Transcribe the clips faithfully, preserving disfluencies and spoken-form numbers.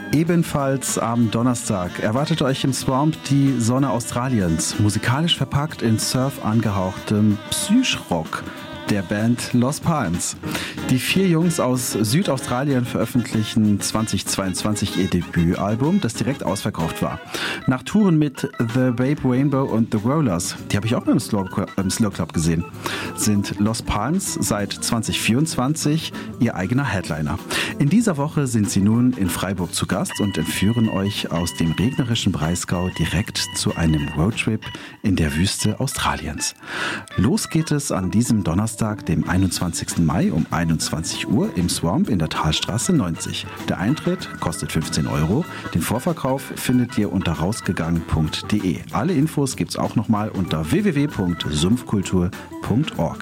Ebenfalls am Donnerstag erwartet euch im Swamp die Sonne Australiens, musikalisch verpackt in Surf angehauchtem Psychrock der Band Los Palms. Die vier Jungs aus Südaustralien veröffentlichen zweitausendzweiundzwanzig ihr Debütalbum, das direkt ausverkauft war. Nach Touren mit The Babe Rainbow und The Rollers, die habe ich auch beim Slow, im Slow Club gesehen, sind Los Palms seit zwanzig vierundzwanzig ihr eigener Headliner. In dieser Woche sind sie nun in Freiburg zu Gast und entführen euch aus dem regnerischen Breisgau direkt zu einem Roadtrip in der Wüste Australiens. Los geht es an diesem Donnerstag, dem einundzwanzigsten Mai um einundzwanzig Uhr im Swamp in der Talstraße neunzig. Der Eintritt kostet fünfzehn Euro. Den Vorverkauf findet ihr unter rausgegangen punkt de. Alle Infos gibt's auch nochmal unter w w w punkt sumpfkultur punkt org.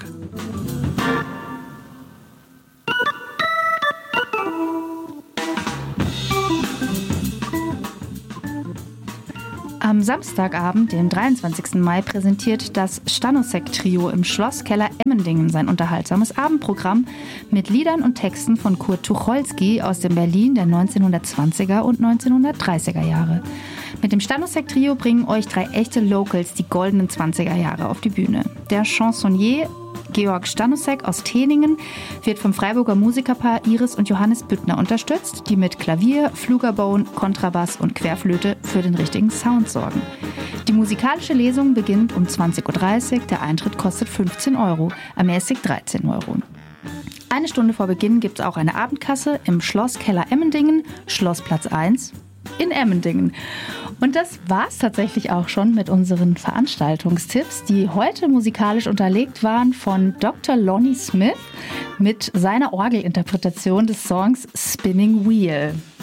Am Samstagabend, dem dreiundzwanzigsten Mai, präsentiert das Stanosek-Trio im Schlosskeller Emmendingen sein unterhaltsames Abendprogramm mit Liedern und Texten von Kurt Tucholsky aus dem Berlin der neunzehnhundertzwanziger und neunzehnhundertdreißiger Jahre. Mit dem Stanosek-Trio bringen euch drei echte Locals die goldenen zwanziger Jahre auf die Bühne. Der Chansonnier Georg Stanosek aus Teningen wird vom Freiburger Musikerpaar Iris und Johannes Büttner unterstützt, die mit Klavier, Flugelbone, Kontrabass und Querflöte für den richtigen Sound sorgen. Die musikalische Lesung beginnt um zwanzig Uhr dreißig, der Eintritt kostet fünfzehn Euro, ermäßigt dreizehn Euro. Eine Stunde vor Beginn gibt es auch eine Abendkasse im Schlosskeller Emmendingen, Schlossplatz eins in Emmendingen. Und das war's tatsächlich auch schon mit unseren Veranstaltungstipps, die heute musikalisch unterlegt waren von Doktor Lonnie Smith mit seiner Orgelinterpretation des Songs Spinning Wheel.